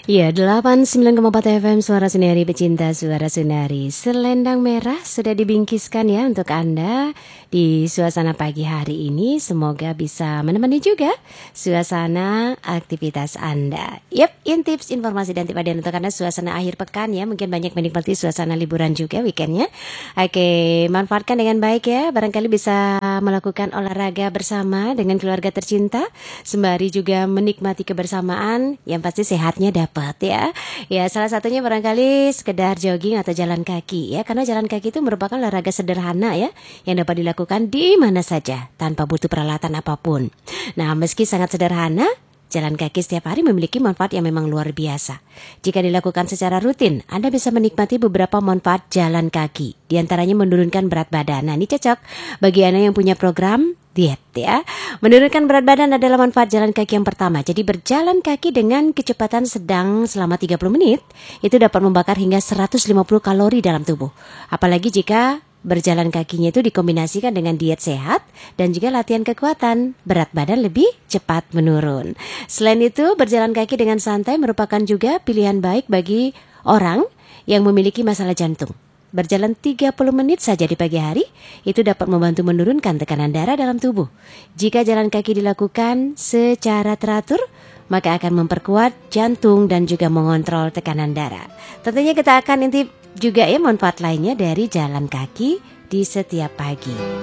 Ya, 89,4 FM Suara Sunari Pecinta Suara Sunari. Selendang merah sudah dibingkiskan ya untuk Anda di suasana pagi hari ini. Semoga bisa menemani juga suasana aktivitas Anda. Yap, tips, informasi dan tip harian untuk Anda suasana akhir pekan ya. Mungkin banyak menikmati suasana liburan juga weekendnya. Oke, manfaatkan dengan baik ya. Barangkali bisa melakukan olahraga bersama dengan keluarga tercinta, sembari juga menikmati kebersamaan yang pasti sehatnya dapat ya. Ya, salah satunya barangkali sekedar jogging atau jalan kaki ya, karena jalan kaki itu merupakan olahraga sederhana ya yang dapat dilakukan di mana saja tanpa butuh peralatan apapun. Nah, meski sangat sederhana, jalan kaki setiap hari memiliki manfaat yang memang luar biasa. Jika dilakukan secara rutin, Anda bisa menikmati beberapa manfaat jalan kaki. Di antaranya menurunkan berat badan. Nah, ini cocok bagi Anda yang punya program diet ya. Menurunkan berat badan adalah manfaat jalan kaki yang pertama. Jadi berjalan kaki dengan kecepatan sedang selama 30 menit itu dapat membakar hingga 150 kalori dalam tubuh. Apalagi jika berjalan kakinya itu dikombinasikan dengan diet sehat dan juga latihan kekuatan, berat badan lebih cepat menurun. Selain itu, berjalan kaki dengan santai merupakan juga pilihan baik bagi orang yang memiliki masalah jantung. Berjalan 30 menit saja di pagi hari, itu dapat membantu menurunkan tekanan darah dalam tubuh. Jika jalan kaki dilakukan secara teratur, maka akan memperkuat jantung dan juga mengontrol tekanan darah. Tentunya kita akan intip juga ya manfaat lainnya dari jalan kaki di setiap pagi.